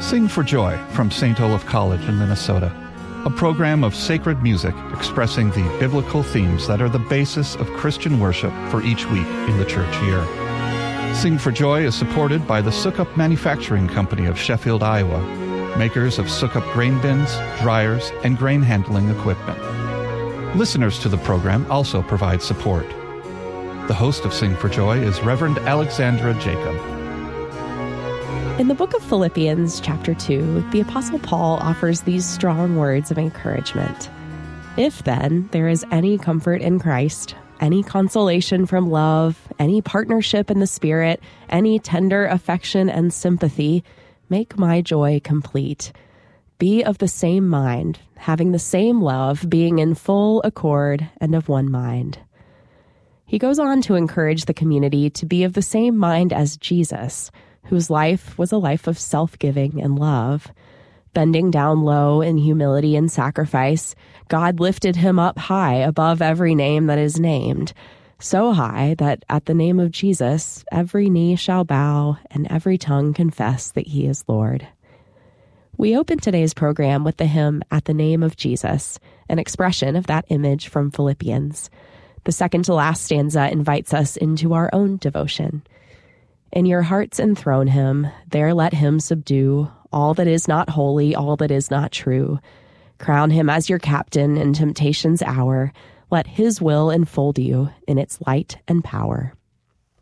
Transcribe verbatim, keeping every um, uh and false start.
Sing for Joy from Saint Olaf College in Minnesota, a program of sacred music expressing the biblical themes that are the basis of Christian worship for each week in the church year. Sing for Joy is supported by the Sukup Manufacturing Company of Sheffield, Iowa, makers of Sukup grain bins, dryers, and grain handling equipment. Listeners to the program also provide support. The host of Sing for Joy is Reverend Alexandra Jacob. In the book of Philippians, chapter two, the Apostle Paul offers these strong words of encouragement. If then there is any comfort in Christ, any consolation from love, any partnership in the Spirit, any tender affection and sympathy, make my joy complete. Be of the same mind, having the same love, being in full accord and of one mind. He goes on to encourage the community to be of the same mind as Jesus, whose life was a life of self-giving and love. Bending down low in humility and sacrifice, God lifted him up high above every name that is named, so high that at the name of Jesus, every knee shall bow and every tongue confess that he is Lord. We open today's program with the hymn At the Name of Jesus, an expression of that image from Philippians. The second to last stanza invites us into our own devotion. In your hearts enthrone him, there let him subdue all that is not holy, all that is not true. Crown him as your captain in temptation's hour. Let his will enfold you in its light and power.